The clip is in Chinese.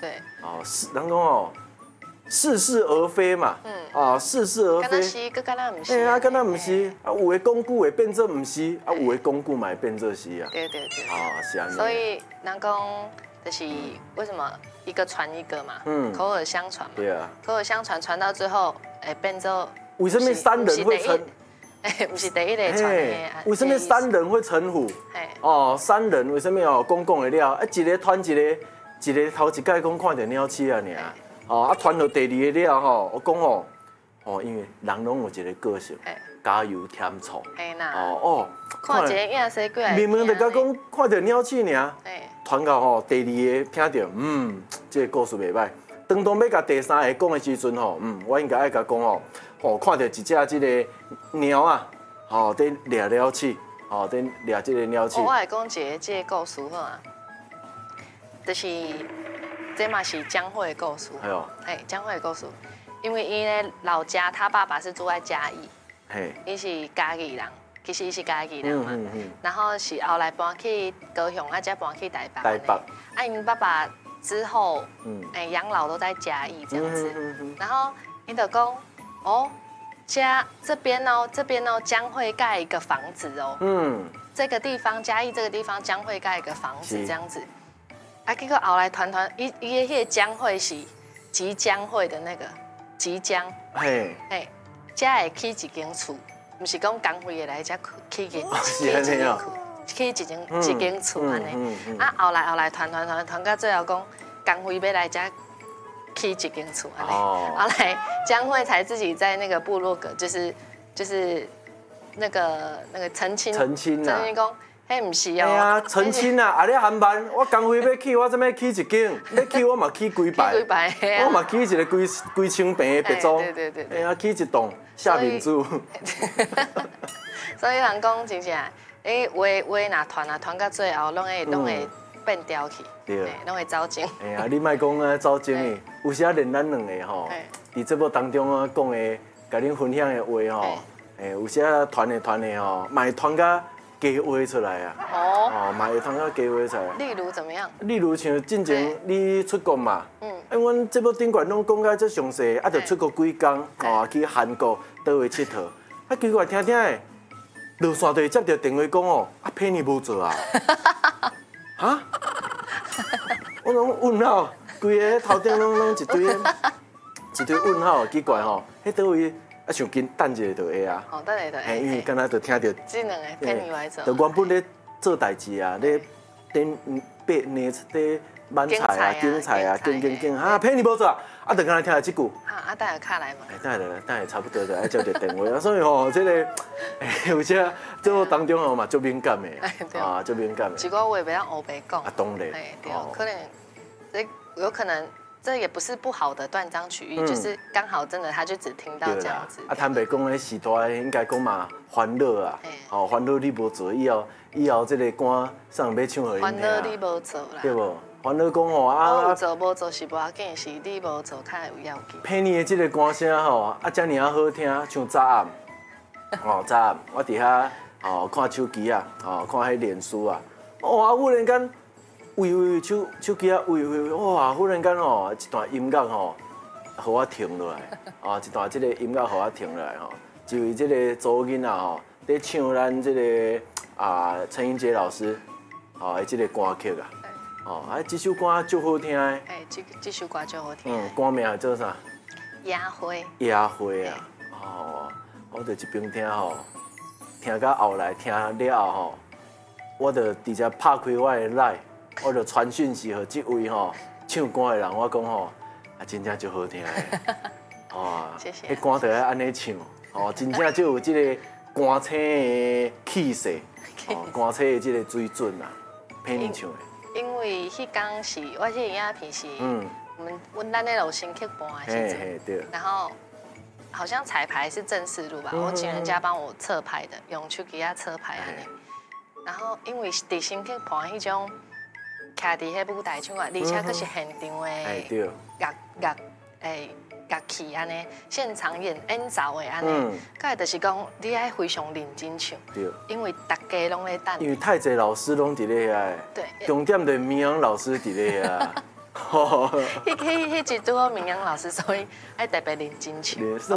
对。 哦，人讲哦，似是而非嘛。似是而非。 敢若是，搁敢若唔是。 啊，敢若唔是，有的讲句会变做唔是，有的讲句嘛会变做是啊。 对。 是安尼。 所以人讲就是为什么一个传一个嘛，口耳相传嘛。 对啊。 口耳相传，传到最后，变做。 为什么三人会成？ 不是第一个传的。 为什么三人会成虎？三人为什么哦？讲的了，一个传一个头一届讲看到鸟鼠啊尔，传到第二个了吼，我讲因为人拢有一个个性，加油添醋。 看一个影生过来。 明明就甲讲看到鸟鼠尔，传到第二个听到，这个故事袂歹。当要甲第三个讲的时阵我应该爱甲讲看到一只这个鸟啊，在掠鸟鼠，在掠这个鸟鼠。 我来讲一个这个故事好啊，就是这嘛是江蕙的故事。江蕙的故事，因为伊的老家，他爸爸是住在嘉义，伊是嘉义人，其实伊是嘉义人嘛。然后是后来搬去高雄，才搬去台北。因爸爸之后，养老都在嘉义这样子。然后伊就讲。这边哦，将会盖一个房子哦。这个地方嘉义这个地方将会盖一个房子这样子。结果后来团，伊的迄个将会是即将会的那个即将。才会起一间厝，不是讲工会的来才起一间厝安尼。后来团到最后讲工会要来才。起一间厝安尼，后来江蕙才自己在那个部落格，就是那个澄清讲，嘿唔是哦。 啊，澄清啊，你含慢，我工会要起，我怎么起一间？要起我嘛起几排，我嘛起一个几千平的别庄，起一栋下民住。 所以人讲真正，话若传到最后，拢会。变调去，拢会走精。 你莫讲啊，走精的，有时连咱两个吼，伫节目当中啊讲的，甲恁分享的话吼，有时传的吼，嘛会传甲假话出来啊。嘛会传甲假话出来。 例如怎么样？ 例如像进前你出国嘛，阮节目顶悬拢讲甲足详细，就出国几工，去韩国倒位佚佗，结果听的，落线就接到电话讲佩妮无做啊。哈！我拢问号，规个头顶拢一堆问号，奇怪吼，迄倒位上紧等一下就会啊。 等下就会。 因为刚才就听到。 这两个骗你来做。 就原本咧做代志啊，咧满菜啊、韭菜啊，骗你无做啊，就刚才听到这句。 等下卡来嘛。 等下差不多就爱接着电话啊，所以吼，这个有些这当中嘛，足敏感的，足敏感的。 一个话袂当黑白讲。 当然。 对，可能有可能这也不是不好的断章取义，就是刚好真的他就只听到这样子。 坦白讲咧，时代应该讲嘛，欢乐啊，欢乐你无做，以后这个歌上要唱互你听。 欢乐你无做啦。 对无？烦恼讲吼我有做无做是无要紧，是你无做较有要紧。 佩妮的这个歌声吼，遮尔啊好听，像早暗，早暗，我伫遐看手机啊，看迄脸书啊，忽然间喂手机啊喂，忽然间一段音乐互我停落来，一段这个音乐互我停落来就为这个查某囡仔在唱咱这个陈英杰老师的这个歌曲啊。这首歌足好听的。 这首歌足好听。 歌名叫啥？ 野花。 野花啊，我就一边听听到后来听了我就直接拍开我的 LINE， 我就传讯息给这位唱歌的人，我讲真正足好听的。 谢谢。 迄歌就爱安尼唱，真正就有这个歌星的气势，歌星的这个水准啊，配你唱的。 因为迄天是我迄个影片是，咱咧录新曲播的时阵，然后好像彩排是正式录吧，我请人家帮我侧拍的，用手机侧拍安尼。然后因为伫新曲播迄种，徛伫迄舞台唱啊，而且佫是现场的乐器安尼，现场演奏的安尼，佮就是讲你爱非常认真唱，因为大家拢咧等。 因为太济老师拢伫咧遐， 对， 重点就是明阳老师伫咧遐。 迄一拄好明阳老师，所以爱特别认真唱。